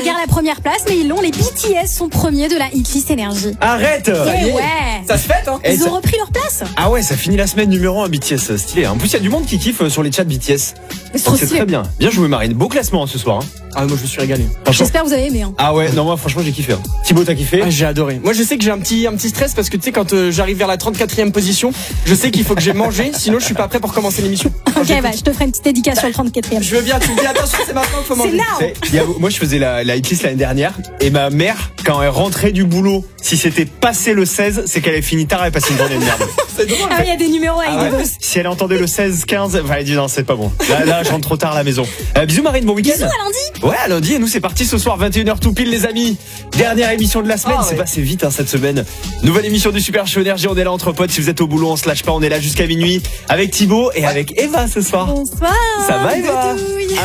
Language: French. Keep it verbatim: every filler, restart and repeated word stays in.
garde la première place, mais ils l'ont. Les B T S sont premiers de la hitlist énergie. Arrête. Et ouais. Ça se fête, hein. Et Ils ça- ont repris leur place. Ah ouais, ça finit la semaine numéro un B T S, stylé. En plus, il y a du monde qui kiffe sur les chats B T S. C'est trop Donc c'est stylé. très bien. Bien joué Marine. Beau classement hein, ce soir. Hein. Ah, moi je me suis régalé. Franchement. J'espère que vous avez aimé. Hein. Ah ouais, non moi franchement j'ai kiffé. Hein. Thibaut t'as kiffé? Ah, j'ai adoré. Moi je sais que j'ai un petit, un petit stress parce que tu sais quand euh, j'arrive vers la trente-quatrième position, je sais qu'il faut que j'ai mangé, sinon je suis pas prêt pour commencer l'émission. Ok, bah, je te ferai une petite dédicace sur le trente-quatrième. Je veux bien, tu me dis attention, c'est maintenant qu'il faut manger. C'est now. C'est- il y a- moi je faisais la, la hitlist l'année dernière et ma mère quand elle rentrait du boulot, si c'était passé le seize, c'est qu'elle avait fini tard et passé une journée de merde. C'est drôle. Ah, il y a des numéros avec Ah des ouais. bosses. Si elle entendait le seize, quinze, enfin elle dit non c'est pas bon. Là, là je rentre trop tard à la maison. Euh, bisous Marine, bon week-end. Bisous à lundi. Ouais, à lundi, et nous c'est parti ce soir, vingt et une heures tout pile les amis. Dernière émission de la semaine, Ah c'est ouais. passé vite hein, cette semaine. Nouvelle émission du Super Show Énergie, on est là entre potes, si vous êtes au boulot on se lâche pas, on est là jusqu'à minuit avec Thibaut et avec Eva ce soir. Bonsoir. Ça va, Eva? Doudouille.